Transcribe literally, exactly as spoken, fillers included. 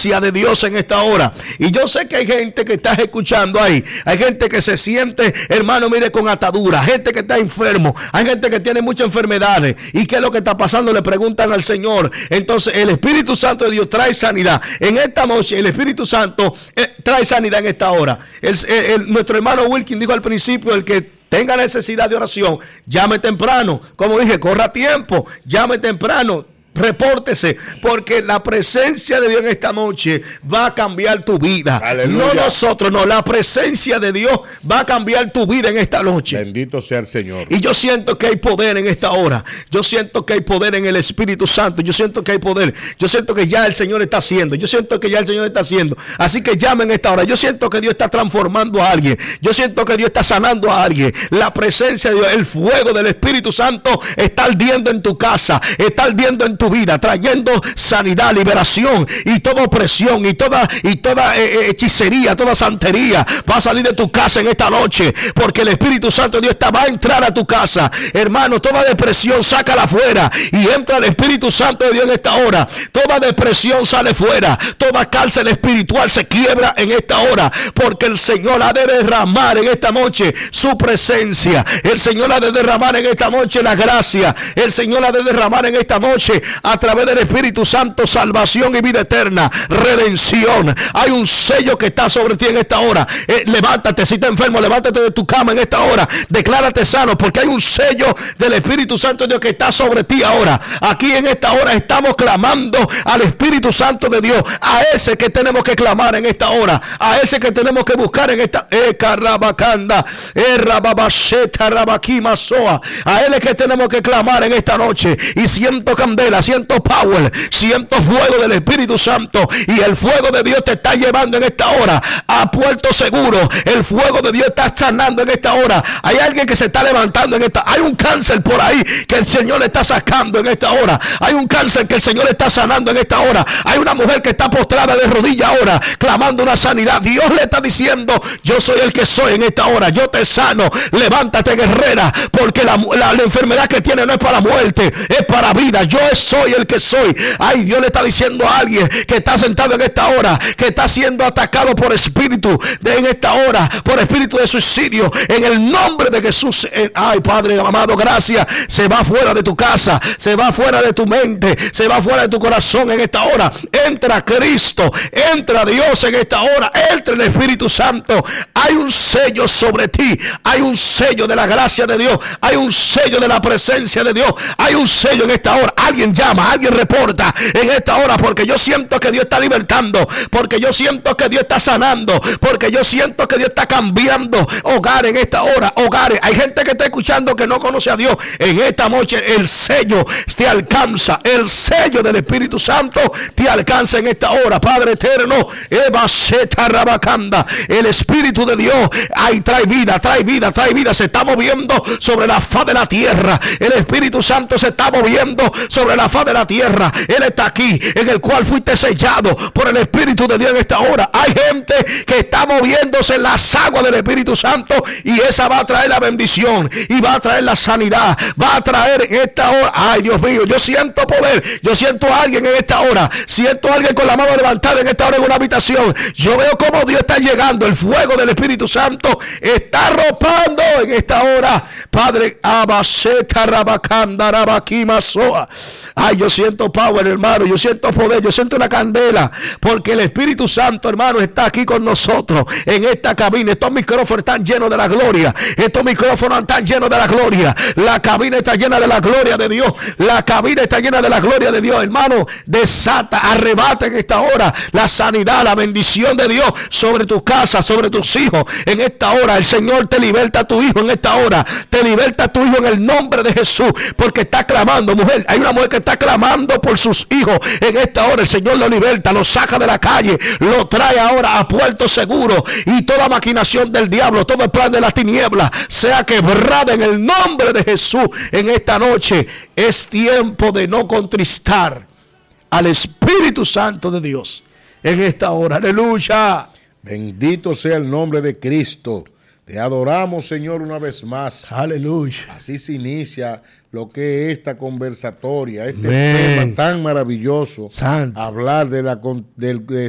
gracia de Dios en esta hora. Y yo sé que hay gente que está escuchando ahí. Hay gente que se siente, hermano, mire, con atadura. Gente que está enfermo. Hay gente que tiene muchas enfermedades. ¿Y qué es lo que está pasando? Le preguntan al Señor. Entonces el Espíritu Santo de Dios trae sanidad. En esta noche el Espíritu Santo eh, trae sanidad en esta hora. El, el, el, nuestro hermano Wilkin dijo al principio, el que tenga necesidad de oración, llame temprano. Como dije, corra a tiempo, llame temprano. Repórtese, porque la presencia de Dios en esta noche va a cambiar tu vida. Aleluya. No nosotros, no, la presencia de Dios va a cambiar tu vida en esta noche. Bendito sea el Señor. Y yo siento que hay poder en esta hora. Yo siento que hay poder en el Espíritu Santo. Yo siento que hay poder. Yo siento que ya el Señor está haciendo. Yo siento que ya el Señor está haciendo. Así que llamen en esta hora. Yo siento que Dios está transformando a alguien. Yo siento que Dios está sanando a alguien. La presencia de Dios, el fuego del Espíritu Santo está ardiendo en tu casa, está ardiendo en tu vida, trayendo sanidad, liberación, y toda opresión y toda y toda eh, hechicería, toda santería va a salir de tu casa en esta noche, porque el Espíritu Santo de Dios está, va a entrar a tu casa, hermano. Toda depresión, sácala fuera y entra el Espíritu Santo de Dios en esta hora. Toda depresión sale fuera, toda cárcel espiritual se quiebra en esta hora, porque el Señor ha de derramar en esta noche su presencia. El Señor ha de derramar en esta noche la gracia. El Señor ha de derramar en esta noche, a través del Espíritu Santo, salvación y vida eterna, redención. Hay un sello que está sobre ti en esta hora. Eh, levántate, si estás enfermo, levántate de tu cama en esta hora. Declárate sano, porque hay un sello del Espíritu Santo de Dios que está sobre ti ahora. Aquí en esta hora estamos clamando al Espíritu Santo de Dios, a ese que tenemos que clamar en esta hora, a ese que tenemos que buscar en esta eh, carabacanda, eh, rababasheta, rabakima, soa. A él es que tenemos que clamar en esta noche. Y siento candela, siento power, siento fuego del Espíritu Santo, y el fuego de Dios te está llevando en esta hora a puerto seguro. El fuego de Dios está sanando en esta hora. Hay alguien que se está levantando en esta. Hay un cáncer por ahí que el Señor le está sacando en esta hora. Hay un cáncer que el Señor le está sanando en esta hora. Hay una mujer que está postrada de rodillas ahora, clamando una sanidad. Dios le está diciendo: yo soy el que soy en esta hora, yo te sano. Levántate, guerrera, porque la, la, la enfermedad que tiene no es para muerte, es para vida. Yo soy el que soy. Ay, Dios le está diciendo a alguien que está sentado en esta hora, que está siendo atacado por espíritu de en esta hora, por espíritu de suicidio, en el nombre de Jesús. Ay, Padre amado, gracias. Se va fuera de tu casa, se va fuera de tu mente, se va fuera de tu corazón en esta hora. Entra Cristo, entra Dios en esta hora, entra el Espíritu Santo. Hay un sello sobre ti, hay un sello de la gracia de Dios, hay un sello de la presencia de Dios, hay un sello en esta hora. Alguien llama, alguien reporta en esta hora, porque yo siento que Dios está libertando, porque yo siento que Dios está sanando, porque yo siento que Dios está cambiando hogares en esta hora, hogares. Hay gente que está escuchando que no conoce a Dios. En esta noche el sello te alcanza, el sello del Espíritu Santo te alcanza en esta hora. Padre eterno, Eva Seta Rabacanda, el Espíritu de Dios, ahí trae vida, trae vida, trae vida, se está moviendo sobre la faz de la tierra. El Espíritu Santo se está moviendo sobre la faz de la tierra. Él está aquí, en el cual fuiste sellado por el Espíritu de Dios en esta hora. Hay gente que está moviéndose en las aguas del Espíritu Santo, y esa va a traer la bendición y va a traer la sanidad, va a traer en esta hora. Ay, Dios mío, yo siento poder, yo siento a alguien en esta hora, siento a alguien con la mano levantada en esta hora en una habitación. Yo veo cómo Dios está llegando, el fuego del Espíritu Santo está arropando en esta hora. Padre, abaseta rabacanda rabakima soa. Ay, yo siento power, hermano, yo siento poder, yo siento una candela, porque el Espíritu Santo, hermano, está aquí con nosotros en esta cabina. Estos micrófonos están llenos de la gloria, estos micrófonos están llenos de la gloria, la cabina está llena de la gloria de Dios, la cabina está llena de la gloria de Dios, hermano. Desata, arrebata en esta hora la sanidad, la bendición de Dios sobre tu casa, sobre tus hijos en esta hora. El Señor te liberta a tu hijo en esta hora, te liberta a tu hijo en el nombre de Jesús, porque está clamando, mujer. Hay una mujer que está clamando por sus hijos en esta hora. El Señor lo liberta, lo saca de la calle, lo trae ahora a puerto seguro, y toda maquinación del diablo, todo el plan de la tiniebla sea quebrada en el nombre de Jesús en esta noche. Es tiempo de no contristar al Espíritu Santo de Dios en esta hora. Aleluya. Bendito sea el nombre de Cristo. Te adoramos, Señor, una vez más. Aleluya. Así se inicia lo que es esta conversatoria, este Amén. Tema tan maravilloso. Santo. Hablar de la de, de